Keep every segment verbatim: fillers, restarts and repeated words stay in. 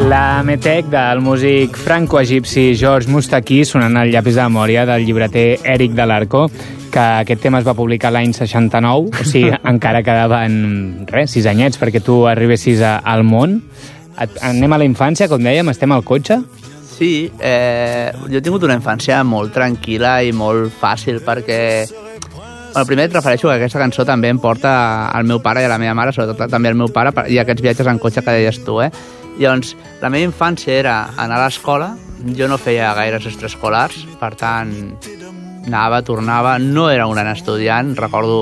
La Metec del músic franco-egipci George Moustaki sonant el llapis de memòria del llibreter Éric Delarco, que aquest tema es va publicar l'any seixanta-nou, o sigui, encara quedaven, res, sis anyets perquè tu arribessis a, al món. Et, anem a la infància, com dèiem, estem al cotxe? Sí, eh, jo he tingut una infància molt tranquil·la i molt fàcil perquè... Bueno, primer et refereixo que aquesta cançó també em porta al meu pare i a la meva mare, sobretot també al meu pare, i aquests viatges en cotxe que deies tu, eh? Llavors, la meva infància era anar a l'escola, jo no feia gaires extraescolars, per tant, anava, tornava, no era un gran estudiant, recordo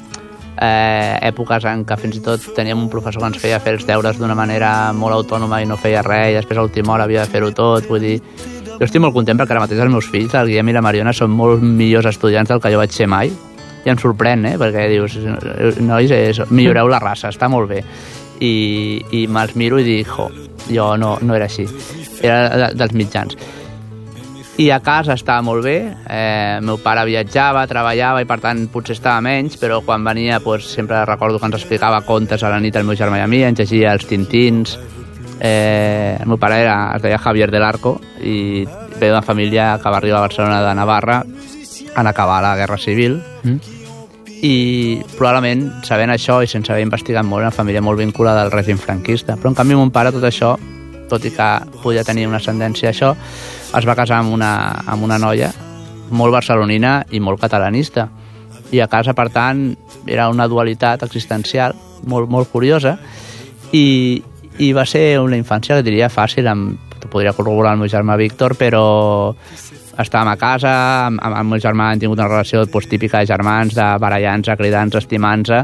eh, èpoques en què fins i tot teníem un professor que ens feia fer els deures d'una manera molt autònoma i no feia res, i després a última hora havia de fer-ho tot, vull dir... Jo estic molt content perquè ara mateix els meus fills, el Guillem i la Mariona, són molt millors estudiants del que jo vaig ser mai, i em sorprèn, eh? Perquè dius, nois, és, milloreu la raça, està molt bé. I, i me'ls miro i dic, jo, jo no, no era així, era de, dels mitjans. I a casa estava molt bé, eh, el meu pare viatjava, treballava i per tant potser estava menys, però quan venia pues, sempre recordo que ens explicava contes a la nit al meu germà i a mi, ens llegia els Tintins. Eh, el meu pare era, es deia Javier Delarco i ve d'una família que va arribar a Barcelona de Navarra en acabar la Guerra Civil. Mm. I probablement, sabent això i sense haver investigat molt, una família molt vinculada al règim franquista. Però en canvi mon pare tot això, tot i que podia tenir una ascendència a això, es va casar amb una, amb una noia molt barcelonina i molt catalanista. I a casa, per tant, era una dualitat existencial molt, molt curiosa i, i va ser una infància, que diria, fàcil. Amb, podria corroborar el meu germà Víctor, però... estàvem a casa, amb, amb el meu germà hem tingut una relació pues, típica de germans, de barallar-nos, cridar-nos, estimar-nos,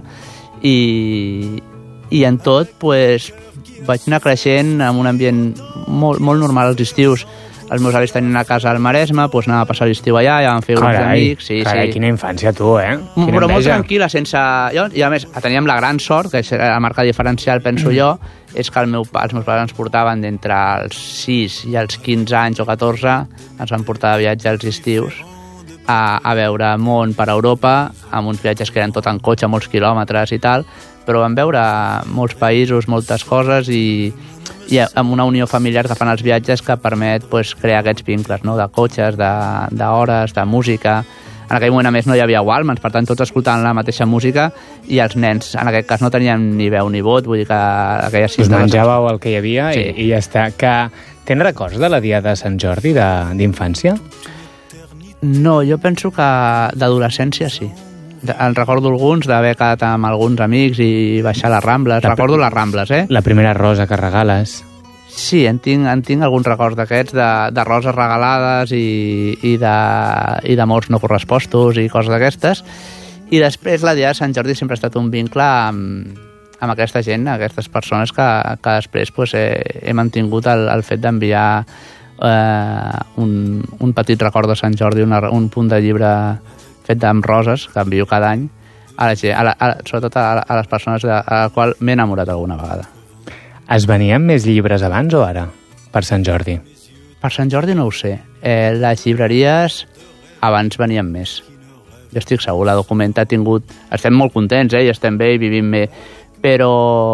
i, i en tot pues, vaig anar creixent en un ambient molt, molt normal als estius. Els meus avis tenien una casa al Maresme, doncs anava a passar l'estiu allà, ja vam fer grups d'amics. Sí, carai, sí. Quina infància tu, eh? Quina Però enveja. Molt tranquil·la, sense... I a més, teníem la gran sort, que és la marca diferencial, penso mm. jo, és que el meu, els meus pares ens portaven d'entre els sis i els quinze anys o catorze, ens van portar de viatge als estius a, a veure món per Europa, amb uns viatges que eren tot en cotxe, molts quilòmetres i tal, però vam veure molts països, moltes coses i... i amb una unió familiar que fan els viatges que permet pues, crear aquests vincles, no? De cotxes, d'hores, de, de música. En aquell moment, a més, no hi havia Walmans, per tant, tots escoltaven la mateixa música i els nens, en aquest cas, no tenien ni veu ni vot, vull dir que aquelles... Us menjàveu el que hi havia sí. i, i ja està. Que tens records de la dia de Sant Jordi, d'infància? No, jo penso que d'adolescència sí. En recordo alguns d'haver quedat amb alguns amics i baixar les Rambles. La recordo les Rambles, eh? La primera rosa que regales. Sí, en tinc, en tinc alguns records d'aquests, de, de roses regalades i, i d'amors no correspostos i coses d'aquestes. I després la dia de Sant Jordi sempre ha estat un vincle amb, amb aquesta gent, aquestes persones que, que després pues, he, he mantingut el, el fet d'enviar eh, un, un petit record de Sant Jordi, una, un punt de llibre fet amb roses, que envio cada any, a la, a la, a, sobretot a, a les persones de, a la qual m'he enamorat alguna vegada. Es venien més llibres abans o ara, per Sant Jordi? Per Sant Jordi no ho sé. Eh, les llibreries abans venien més. Jo estic segur, la Documenta ha tingut... Estem molt contents, eh, i estem bé i vivim bé, però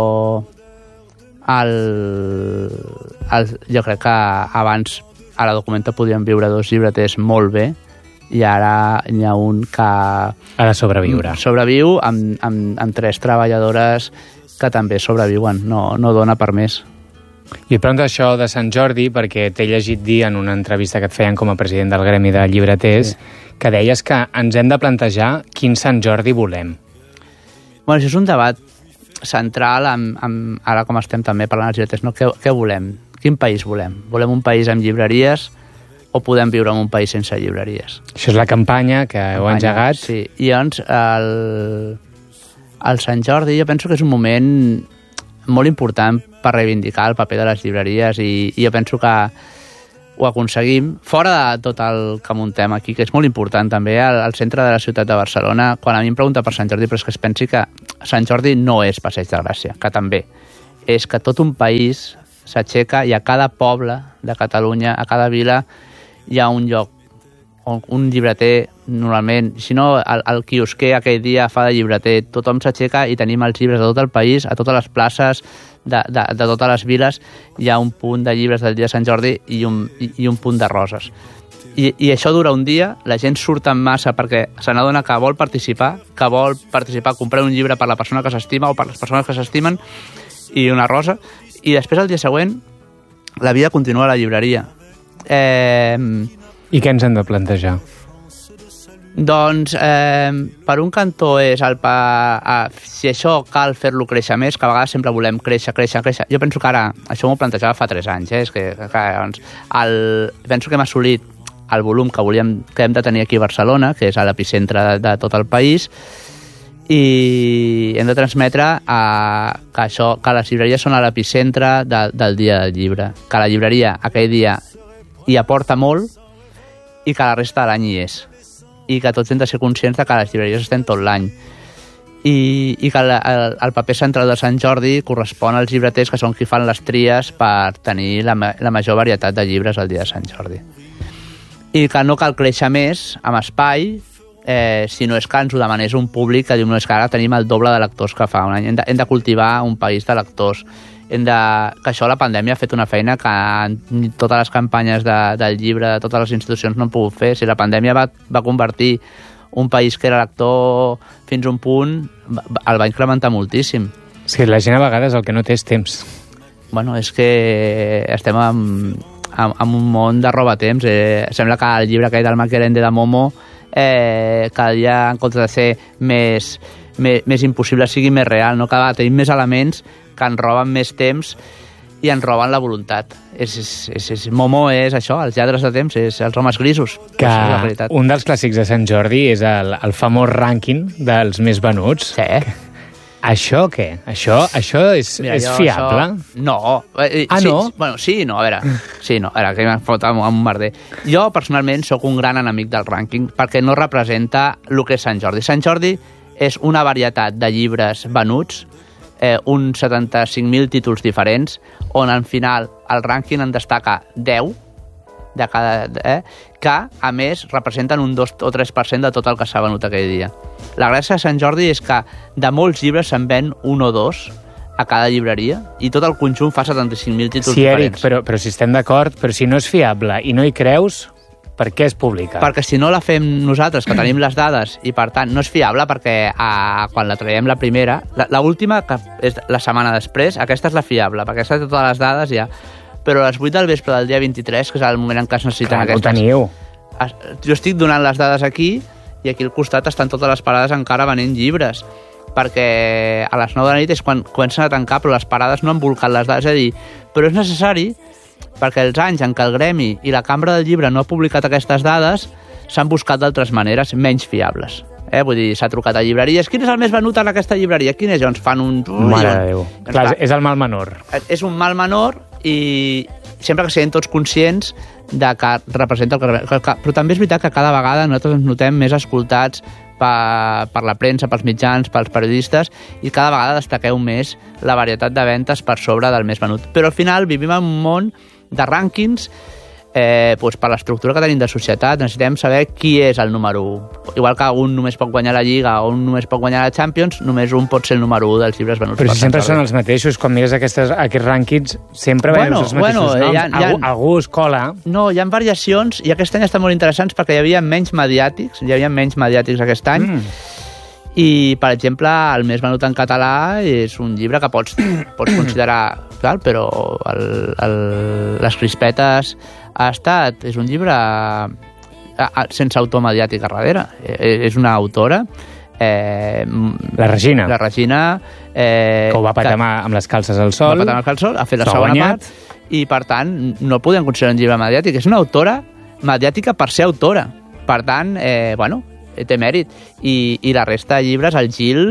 el, el, jo crec que abans a la Documenta podien viure dos llibreters molt bé, i ara hi ha un que... Ha de sobreviure. Sobreviu amb, amb, amb tres treballadores que també sobreviuen, no, no dona per més. I et pregunto això de Sant Jordi perquè t'he llegit dir en una entrevista que et feien com a president del Gremi de Llibreters sí. que deies que ens hem de plantejar quin Sant Jordi volem. Bueno, això és un debat central, amb, amb, ara com estem també parlant als llibreters, no? Què, què volem? Quin país volem? Volem un país amb llibreries o podem viure en un país sense llibreries? Això és la campanya que heu campanya, engegat. Sí, i llavors el, el Sant Jordi jo penso que és un moment molt important per reivindicar el paper de les llibreries i, i jo penso que ho aconseguim, fora de tot el que muntem aquí, que és molt important també, al, al centre de la ciutat de Barcelona, quan a mi em pregunta per Sant Jordi, però és que es pensi que Sant Jordi no és Passeig de Gràcia, que també. És que tot un país s'aixeca i a cada poble de Catalunya, a cada vila, hi ha un lloc on un llibreter, normalment, si no, el, el quiosquer aquell dia fa de llibreter, tothom s'aixeca i tenim els llibres de tot el país, a totes les places, de, de, de totes les viles hi ha un punt de llibres del dia de Sant Jordi i un, i, i un punt de roses. I, I això dura un dia, la gent surt en massa perquè se n'adona que vol participar, que vol participar, comprar un llibre per la persona que s'estima o per les persones que s'estimen i una rosa, i després el dia següent la vida continua a la llibreria. Eh... I què ens hem de plantejar? Doncs, eh, per un cantó és el pa, eh, si això cal fer-lo créixer més, que a vegades sempre volem créixer, créixer, créixer. Jo penso que ara, això m'ho plantejava fa tres anys, eh, és que, que doncs, el, penso que hem assolit el volum que volíem, que hem de tenir aquí a Barcelona, que és a l'epicentre de, de tot el país, i hem de transmetre a, que, això, que les llibreries són a l'epicentre de, del dia del llibre, que la llibreria aquell dia hi aporta molt i que la resta de l'any hi és, i que tots hem de ser conscients de que les llibreries estem tot l'any, i, i que el, el, el paper central de Sant Jordi correspon als llibreters, que són qui fan les tries per tenir la, la major varietat de llibres el dia de Sant Jordi, i que no cal créixer més amb espai, eh, si no és que ens ho demanés un públic que diu, no, és que ara tenim el doble de lectors que fa un any, hem de, hem de cultivar un país de lectors, hem de, que això la pandèmia ha fet una feina que totes les campanyes de, del llibre, de totes les institucions no han pogut fer. Si la pandèmia va, va convertir un país que era lector fins a un punt, el va incrementar moltíssim. Sí, la gent a vegades el que no té és temps. Bueno, és que estem en, en, en un món de robatemps. Eh, sembla que el llibre aquell del Maquerende de Momo eh, cada dia, en comptes de ser més, més, més impossible, sigui més real, no? Cada vegada tenim més elements que ens roben més temps i ens roben la voluntat. És, és, és, és, Momo és això, els lladres de temps, és els homes grisos. Que és la realitat. Un dels clàssics de Sant Jordi és el, el famós rànquing dels més venuts. Sí. Això què? Això, això és, Mira, és fiable? Això... No. Eh, ah, sí, no? Bueno, sí, no, a veure. Sí, no, a veure, que m'han fotut amb un merder. Jo, personalment, sóc un gran enemic del rànquing perquè no representa el que és Sant Jordi. Sant Jordi és una varietat de llibres venuts, eh, uns setanta-cinc mil títols diferents, on al final el rànquing en destaca deu, de cada, eh, que, a més, representen un dos o tres per cent de tot el que s'ha venut aquell dia. La gràcia de Sant Jordi és que de molts llibres se'n ven un o dos a cada llibreria i tot el conjunt fa setanta-cinc mil títols sí, diferents. Sí, Eric, però, però si estem d'acord, però si no és fiable i no hi creus, per què es publica? Perquè si no la fem nosaltres, que tenim les dades, i per tant no és fiable perquè a, quan la traiem la primera, l'última, que és la setmana després, aquesta és la fiable, perquè aquesta té totes les dades ja, però a les vuit del vespre del dia vint-i-tres, que és el moment en què es necessiten Clar, aquestes... Ho teniu. Jo estic donant les dades aquí i aquí al costat estan totes les parades encara venent llibres, perquè a les nou de la nit és quan comencen a tancar, però les parades no han volcat les dades, és a dir, però és necessari perquè els anys en què el Gremi i la Cambra del Llibre no ha publicat aquestes dades s'han buscat d'altres maneres menys fiables. Eh? Vull dir, s'ha trucat a llibreries. Quin és el més venut en aquesta llibreria? Quin és? Ens fan un... Mare de Déu. Doncs, clar, és el mal menor. És un mal menor i sempre que siguem tots conscients de que representa el que... Però també és veritat que cada vegada nosaltres ens notem més escoltats per, per la premsa, pels mitjans, pels periodistes, i cada vegada destaqueu més la varietat de ventes per sobre del més venut. Però al final vivim en un món de rànquings, eh, doncs per l'estructura que tenim de societat, necessitem saber qui és el número u. Igual que un només pot guanyar la Lliga o un només pot guanyar la Champions, només un pot ser el número u dels llibres venuts. Però si sempre són els mateixos, quan mires aquestes, aquests rànquings, sempre bueno, veus els mateixos bueno, noms. Hi ha, hi ha... Algú, algú es cola. No, hi ha variacions, i aquest any estan molt interessants perquè hi havia menys mediàtics, hi havia menys mediàtics aquest any, mm. i, per exemple, el més venut en català és un llibre que pots, pots considerar, clar, però el, el, les crispetes ha estat, és un llibre a, a, sense autor mediàtic a darrere, e, és una autora, eh, la Regina, la Regina eh, que ho va patar que, amb les calces al sol, va patar amb les calces al sol, ha fet la segona guanyat. part, i per tant no el podem considerar un llibre mediàtic, és una autora mediàtica per ser autora, per tant, eh, bueno, té mèrit, i, i la resta de llibres, el Gil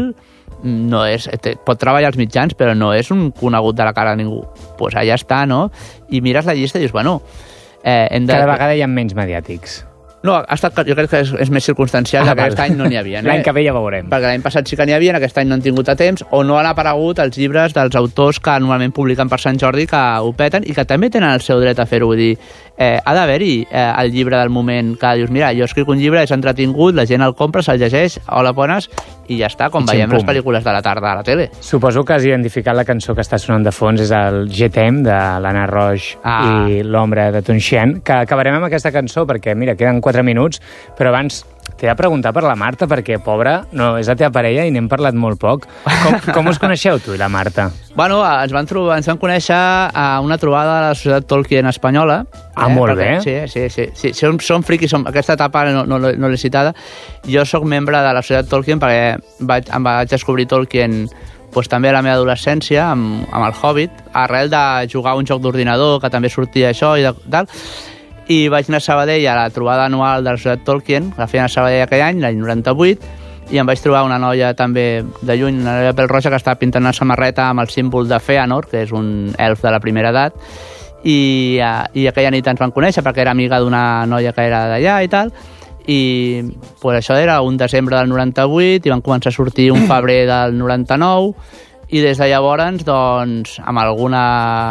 no és, té, pot treballar als mitjans, però no és un conegut de la cara de ningú. Doncs pues allà està, no? I mires la llista i dius, bueno... Eh, hem de... Cada vegada hi ha menys mediàtics. No, ha estat, jo crec que és, és més circumstancial, ah, que aquest any no n'hi havia. L'any que ve ja veurem. Perquè l'any passat sí que n'hi havia, aquest any no han tingut a temps, o no han aparegut els llibres dels autors que normalment publiquen per Sant Jordi, que ho peten, i que també tenen el seu dret a fer-ho. Vull dir, eh, ha d'haver-hi eh, el llibre del moment, que dius, mira, jo escric un llibre, és entretingut, la gent el compra, se'l llegeix, hola, bones, i ja està, com I veiem ximpum. les pel·lícules de la tarda a la tele. Suposo que has identificat la cançó que està sonant de fons, és el G T M de l'Anna Roig Ah. i l'Ombra de Tonchien, que acabarem amb aquesta cançó perquè, mira, queden quatre minuts, però abans t'he de preguntar per la Marta, perquè, pobra, no, és la teva parella i n'hem parlat molt poc. Com, com us coneixeu, tu i la Marta? Bueno, ens van, trobar, ens van conèixer a una trobada de la Societat Tolkien Espanyola. Ah, molt perquè, bé. Sí, sí, sí. sí som, som friquis, som, aquesta etapa no, no, no l'he citada. Jo sóc membre de la Societat Tolkien perquè vaig, em vaig descobrir Tolkien doncs, també a la meva adolescència, amb, amb el Hobbit, arrel de jugar a un joc d'ordinador que també sortia això i de, tal. I vaig anar a Sabadell a la trobada anual de la Societat Tolkien, la feien a Sabadell aquell any, l'any noranta-vuit, i em vaig trobar una noia també de lluny, una noia pèl roja, que estava pintant una samarreta amb el símbol de Fëanor, que és un elf de la primera edat, i, i aquella nit ens van conèixer perquè era amiga d'una noia que era d'allà i tal, i pues, això era un desembre del noranta-vuit i van començar a sortir un febrer del noranta-nou, i des de llavors, doncs, amb alguna...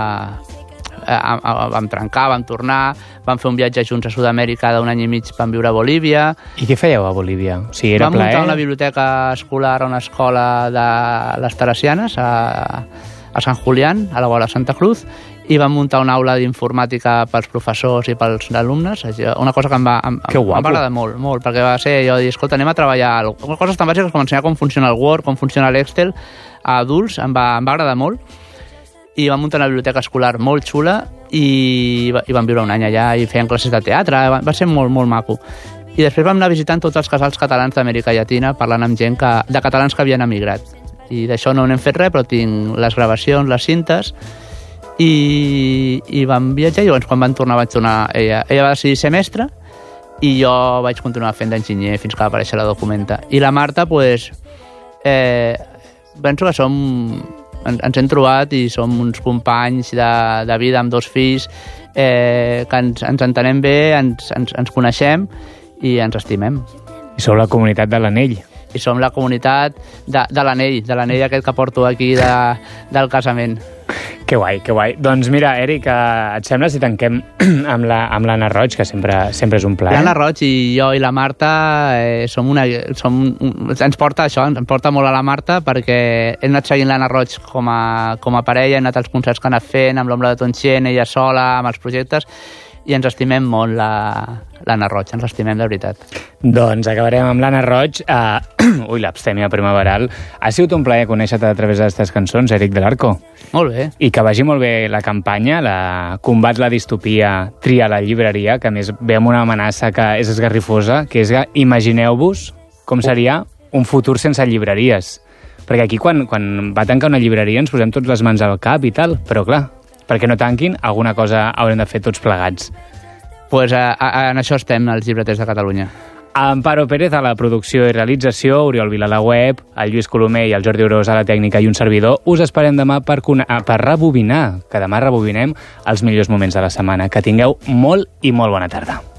Eh, vam trencar, vam tornar, vam fer un viatge junts a Sud-amèrica d'un any i mig, vam viure a Bolívia. I què fèieu a Bolívia? O sigui, era vam plaer? muntar una biblioteca escolar a una escola de les Teresianes, a, a Sant Julián, a la vora de Santa Cruz, i vam muntar una aula d'informàtica pels professors i pels alumnes, una cosa que em va, em, em va agradar molt, molt, perquè va ser jo dir, escolta, anem a treballar alguna coses tan bàsiques com ensenyar com funciona el Word, com funciona l'Excel a adults, em va, em va agradar molt, i vam muntar una biblioteca escolar molt xula i, i vam viure un any allà i feien classes de teatre, va, va ser molt, molt maco. I després vam anar visitant tots els casals catalans d'Amèrica Llatina, parlant amb gent que, de catalans que havien emigrat. I d'això no n'hem fet res, però tinc les gravacions, les cintes, i, i vam viatjar, i llavors quan van tornar vaig tornar, ella, ella va decidir ser mestra, i jo vaig continuar fent d'enginyer fins que va aparèixer la documenta. I la Marta, pues, eh, penso que som... ens hem trobat i som uns companys de, de vida amb dos fills eh, que ens, ens entenem bé, ens, ens, ens coneixem i ens estimem. I sou la comunitat de l'Anell. I som la comunitat de, de l'Anell, de l'Anell aquest que porto aquí de, del casament. Que guai, que guai. Doncs mira, Eric, et sembla si tanquem amb la, amb l'Anna Roig, que sempre, sempre és un plaer? L'Anna Roig i jo i la Marta eh, som una, som, ens porta això, ens porta molt a la Marta perquè hem anat seguint l'Anna Roig com a, com a parella, hem anat als concerts que ha anat fent, amb l'Ombra de Tonchien, ella sola, amb els projectes, i ens estimem molt l'Anna Roig, ens estimem de veritat. Doncs acabarem amb l'Anna Roig. Uh, ui, l'abstèmia primaveral. Ha sigut un plaer conèixer-te a través d'aquestes cançons, Eric del Arco. Molt bé. I que vagi molt bé la campanya, la Combat la distopia, tria la llibreria, que a més ve amb una amenaça que és esgarrifosa, que és que imagineu-vos com seria un futur sense llibreries. Perquè aquí, quan, quan va tancar una llibreria, ens posem tots les mans al cap i tal, però clar, perquè no tanquin, alguna cosa haurem de fer tots plegats. Doncs pues, a, a, en això estem, els llibreters de Catalunya. Amparo Pérez a la producció i realització, Oriol Vila a la web, el Lluís Colomer i el Jordi Orós a la tècnica i un servidor. Us esperem demà per, per rebobinar, que demà rebobinem els millors moments de la setmana. Que tingueu molt i molt bona tarda.